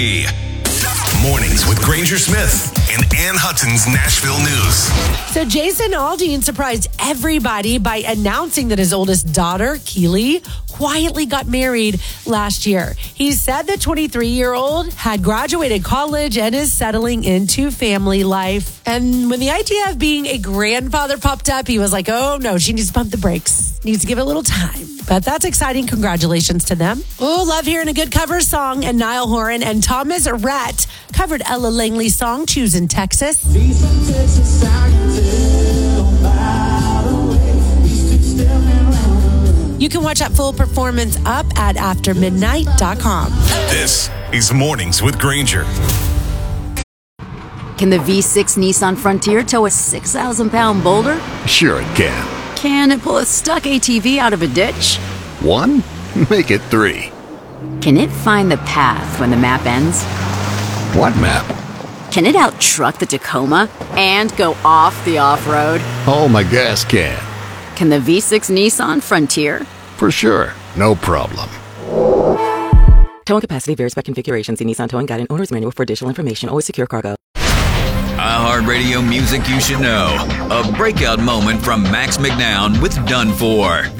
Mornings with Granger Smith and Ann Hudson's Nashville News. So Jason Aldean surprised everybody by announcing that his oldest daughter, Keely, quietly got married last year. He said the 23-year-old had graduated college and is settling into family life. And when the idea of being a grandfather popped up, he was like, oh no, she needs to pump the brakes. Needs to give it a little time. But that's exciting. Congratulations to them. Oh, love hearing a good cover song. And Niall Horan and Thomas Rhett covered Ella Langley's song, Choosing Texas. You can watch that full performance up at aftermidnight.com. This is Mornings with Granger. Can the V6 Nissan Frontier tow a 6,000-pound boulder? Sure it can. Can it pull a stuck ATV out of a ditch? 1? Make it 3. Can it find the path when the map ends? What map? Can it out-truck the Tacoma and go off the off-road? Oh, my gas can. Can the V6 Nissan Frontier? For sure. No problem. Towing capacity varies by configuration. See Nissan Towing Guide and Owner's Manual for additional information. Always secure cargo. iHeartRadio music you should know. A breakout moment from Max McNown with Done For.